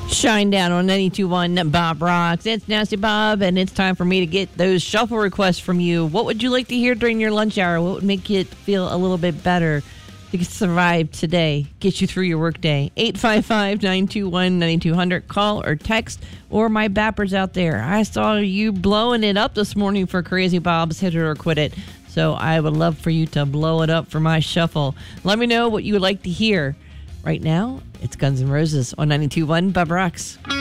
Shine down on 92.1 Bob Rocks. It's Nasty Bob, and it's time for me to get those shuffle requests from you. What would you like to hear during your lunch hour? What would make you feel a little bit better to survive today, get you through your workday? 855-921-9200. Call or text, or my bappers out there. I saw you blowing it up this morning for Crazy Bob's Hit It or Quit It, so I would love for you to blow it up for my shuffle. Let me know what you would like to hear. Right now, it's Guns N' Roses on 92.1 Bob Rocks.